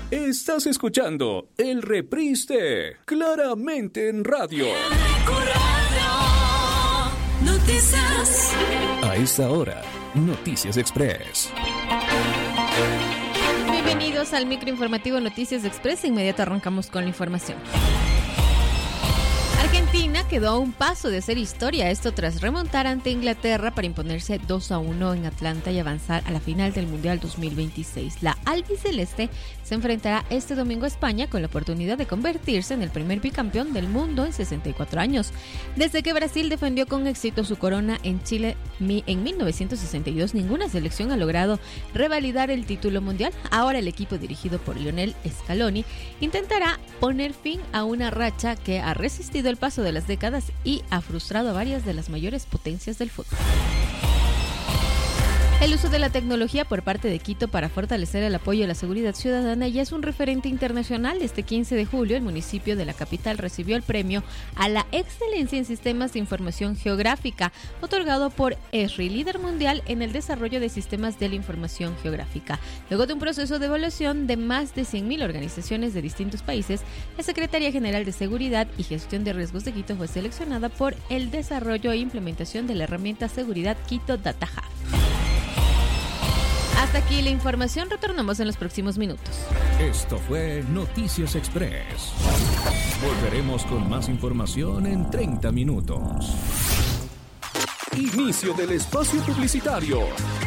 Estás escuchando el reprise de Claramente en Radio. Noticias. A esta hora, Noticias Express. Bienvenidos al microinformativo Noticias Express. Inmediato arrancamos con la información. Argentina quedó a un paso de hacer historia, esto tras remontar ante Inglaterra para imponerse 2-1 en Atlanta y avanzar a la final del Mundial 2026. La albiceleste se enfrentará este domingo a España con la oportunidad de convertirse en el primer bicampeón del mundo en 64 años. Desde que Brasil defendió con éxito su corona en Chile en 1962, ninguna selección ha logrado revalidar el título mundial. Ahora el equipo dirigido por Lionel Scaloni intentará poner fin a una racha que ha resistido el paso de las décadas y ha frustrado a varias de las mayores potencias del fútbol. El uso de la tecnología por parte de Quito para fortalecer el apoyo a la seguridad ciudadana ya es un referente internacional. Este 15 de julio, el municipio de la capital recibió el premio a la excelencia en sistemas de información geográfica, otorgado por ESRI, líder mundial en el desarrollo de sistemas de la información geográfica. Luego de un proceso de evaluación de más de 100.000 organizaciones de distintos países, la Secretaría General de Seguridad y Gestión de Riesgos de Quito fue seleccionada por el desarrollo e implementación de la herramienta Seguridad Quito Data Hub. Hasta aquí la información, retornamos en los próximos minutos. Esto fue Noticias Express. Volveremos con más información en 30 minutos. Inicio del espacio publicitario.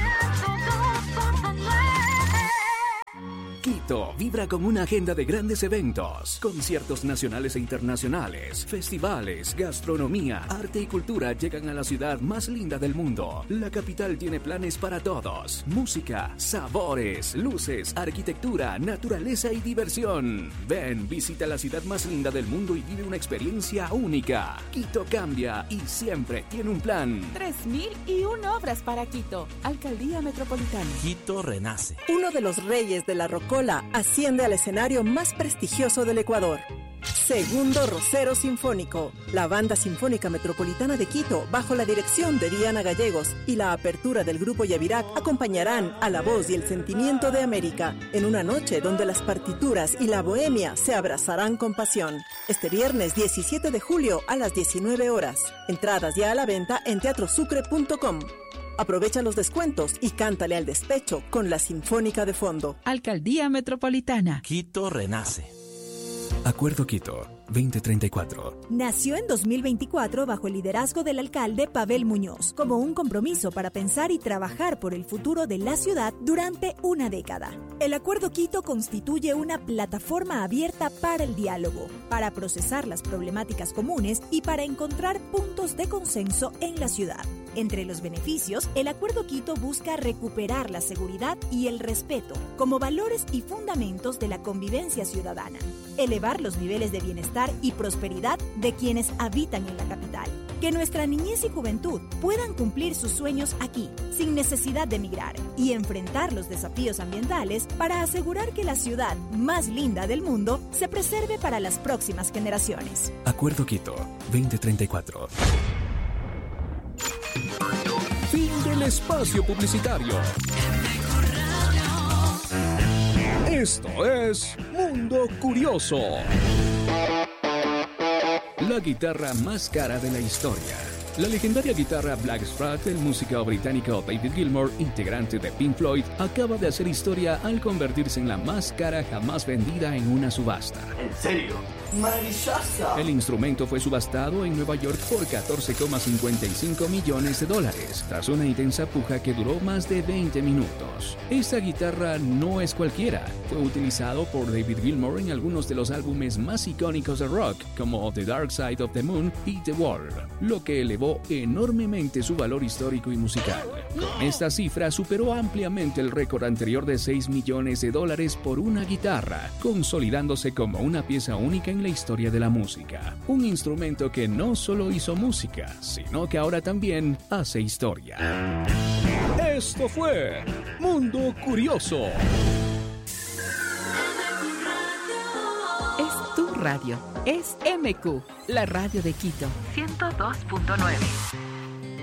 Quito vibra con una agenda de grandes eventos, conciertos nacionales e internacionales, festivales, gastronomía, arte y cultura llegan a la ciudad más linda del mundo. La capital tiene planes para todos: música, sabores, luces, arquitectura, naturaleza y diversión. Ven, visita la ciudad más linda del mundo y vive una experiencia única. Quito cambia y siempre tiene un plan. 3001 obras para Quito. Alcaldía Metropolitana. Quito renace. Uno de los reyes de la rocola asciende al escenario más prestigioso del Ecuador. Segundo Rocero Sinfónico. La Banda Sinfónica Metropolitana de Quito, bajo la dirección de Diana Gallegos y la apertura del Grupo Yavirac, acompañarán a la voz y el sentimiento de América en una noche donde las partituras y la bohemia se abrazarán con pasión. Este viernes 17 de julio a las 19 horas. Entradas ya a la venta en teatrosucre.com. Aprovecha los descuentos y cántale al despecho con la Sinfónica de fondo. Alcaldía Metropolitana. Quito renace. Acuerdo Quito 2034. Nació en 2024 bajo el liderazgo del alcalde Pavel Muñoz, como un compromiso para pensar y trabajar por el futuro de la ciudad durante una década. El Acuerdo Quito constituye una plataforma abierta para el diálogo, para procesar las problemáticas comunes y para encontrar puntos de consenso en la ciudad. Entre los beneficios, el Acuerdo Quito busca recuperar la seguridad y el respeto como valores y fundamentos de la convivencia ciudadana, elevar los niveles de bienestar y prosperidad de quienes habitan en la capital, que nuestra niñez y juventud puedan cumplir sus sueños aquí, sin necesidad de emigrar, y enfrentar los desafíos ambientales para asegurar que la ciudad más linda del mundo se preserve para las próximas generaciones. Acuerdo Quito 2034. Fin del espacio publicitario. Esto es Mundo Curioso. La guitarra más cara de la historia. La legendaria guitarra Black Strat del músico británico David Gilmour, integrante de Pink Floyd, acaba de hacer historia al convertirse en la más cara jamás vendida en una subasta. ¿En serio? ¡Maravilloso! El instrumento fue subastado en Nueva York por $14,55 millones, tras una intensa puja que duró más de 20 minutos. Esta guitarra no es cualquiera. Fue utilizado por David Gilmour en algunos de los álbumes más icónicos de rock, como The Dark Side of the Moon y The Wall, lo que elevó enormemente su valor histórico y musical. Con esta cifra superó ampliamente el récord anterior de $6 millones por una guitarra, consolidándose como una pieza única en la historia de la música. Un instrumento que no solo hizo música, sino que ahora también hace historia. Esto fue Mundo Curioso. Es tu radio. Es MQ, la radio de Quito. 102.9.